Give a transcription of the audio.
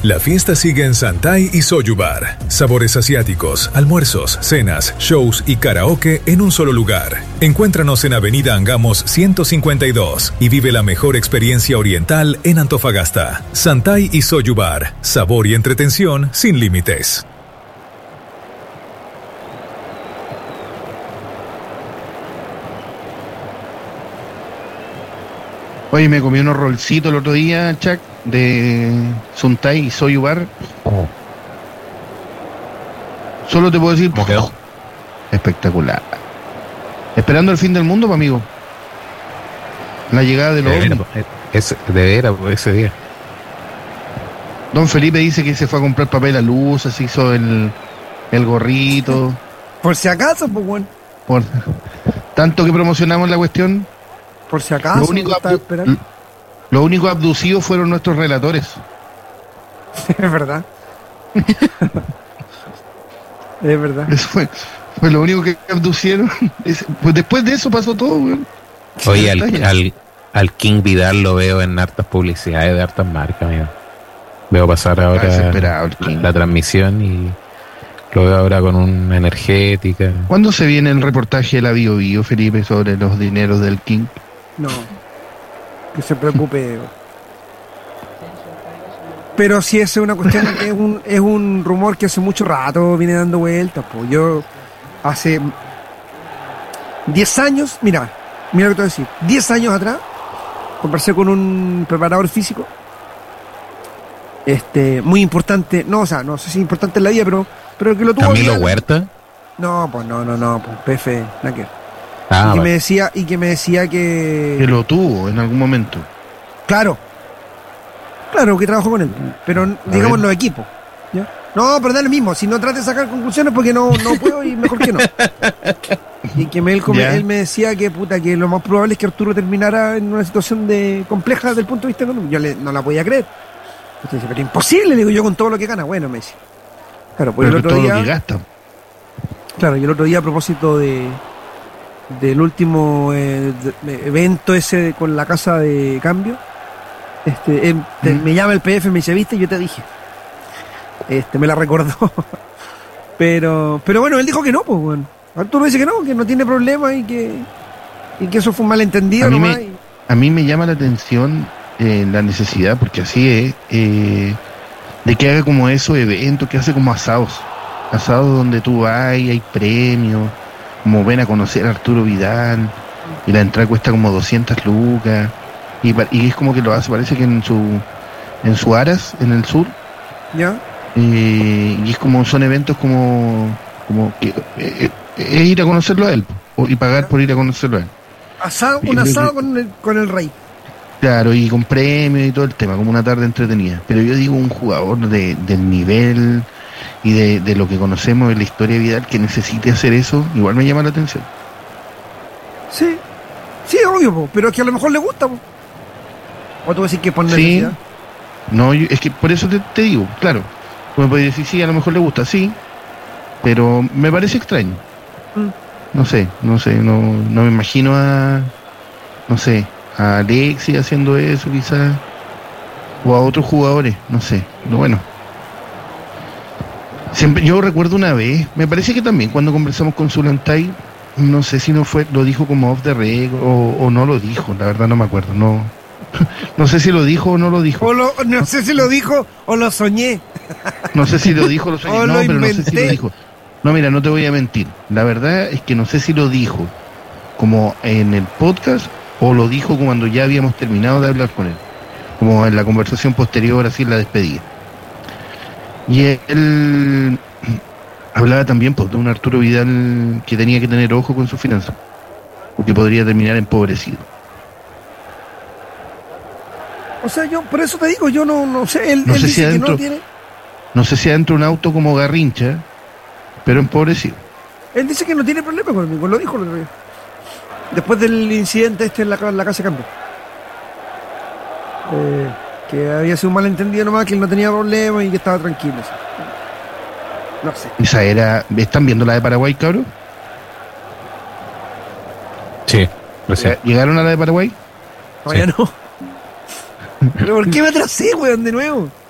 La fiesta sigue en Santay y Soyu Bar. Sabores asiáticos, almuerzos, cenas, shows y karaoke en un solo lugar. Encuéntranos en Avenida Angamos 152 y vive la mejor experiencia oriental en Antofagasta. Santay y Soyu Bar. Sabor y entretención sin límites. Oye, me comí unos rolcitos el otro día, Chuck, de Suntay y Soyu Bar. Solo te puedo decir, ¿Cómo quedó? espectacular. Esperando el fin del mundo, pues, amigo. La llegada de los ovnis. De veras, ese día. Don Felipe dice que se fue a comprar papel a luz, se hizo el gorrito. Por si acaso, pues bueno. Por tanto que promocionamos la cuestión, Por si acaso. lo único abducido fueron nuestros relatores. Es verdad. Es verdad. Eso fue lo único que abducieron. Pues después de eso pasó todo, güey. Oye, al King Vidal lo veo en hartas publicidades de hartas marcas, amigo. Veo pasar ahora Desesperado el King. la transmisión y lo veo ahora con una energética. ¿Cuándo se viene el reportaje de la Bio Bio, Felipe, sobre los dineros del King? No. Que se preocupe. Pero sí, esa es una cuestión, es un rumor que hace mucho rato viene dando vueltas. Pues yo hace 10 años, mira lo que te voy a decir, 10 años atrás, conversé con un preparador físico, muy importante, no sé si es importante en la vida, pero el que lo tuvo. ¿Camilo Huerta? No, pues PF, nada que ver. Ah, y vale. que me decía Que lo tuvo en algún momento. Claro, que trabajó con él, pero digamos los equipos. ¿Ya? No, pero da lo mismo, si no trates de sacar conclusiones porque no puedo y mejor que no. Y que él me decía que que lo más probable es que Arturo terminara en una situación compleja desde el punto de vista económico. Yo no la podía creer. Usted dice, pero imposible, le digo yo, con todo lo que gana. Bueno, me decía. Claro, pues Pero el otro todo día. lo que gasta. Claro, y el otro día a propósito del último evento ese con la casa de cambio, me llama el PF y me dice, ¿viste? Yo te dije. Me la recordó. pero bueno, él dijo que no, pues bueno. Arturo dice que no tiene problema y que eso fue un malentendido nomás. A mí me llama la atención la necesidad, porque así es, de que haga como esos eventos, que hace como asados donde tú vas y hay premios, como ven a conocer a Arturo Vidal, y la entrada cuesta como 200 lucas, y es como que lo hace, parece que en su Aras, en el sur, ¿Ya? y es como, son eventos como que es ir a conocerlo a él, y pagar por ir a conocerlo a él. Un asado con el rey. Claro, y con premios y todo el tema, como una tarde entretenida. Pero yo digo, un jugador del nivel y de lo que conocemos de la historia de Vidal, que necesite hacer eso, igual me llama la atención. Sí, obvio, po, pero es que a lo mejor le gusta. Po. O tú decís que por Sí. necesidad. No, es que por eso te digo, claro. Tú me puedes decir, sí, a lo mejor le gusta, sí, pero me parece extraño. No sé, no me imagino a Alexis haciendo eso quizás, o a otros jugadores, no sé, pero bueno. Siempre, yo recuerdo una vez, me parece que también cuando conversamos con Zulantay, no sé si lo dijo como off the record o no lo dijo, la verdad no me acuerdo, no sé si lo dijo o no lo dijo. No sé si lo dijo o lo soñé. No sé si lo dijo o lo soñé, O no, lo pero no sé si inventé. lo dijo. No, mira, no te voy a mentir, la verdad es que no sé si lo dijo como en el podcast o lo dijo cuando ya habíamos terminado de hablar con él, como en la conversación posterior, así en la despedida. Y él hablaba también pues, de un Arturo Vidal que tenía que tener ojo con sus finanzas, porque podría terminar empobrecido. O sea, yo por eso te digo, yo no sé, él No sé dice si que adentro- no tiene. No sé si adentro de un auto como Garrincha, pero empobrecido. Él dice que no tiene problema conmigo, lo dijo el otro día. Después del incidente en la casa de cambio. Que había sido un malentendido nomás, que él no tenía problema y que estaba tranquilo. No sé. Esa era. ¿Están viendo la de Paraguay, cabrón? Sí, recién. ¿Llegaron a la de Paraguay? Todavía no. ¿Pero por qué me atrasé, weón, de nuevo?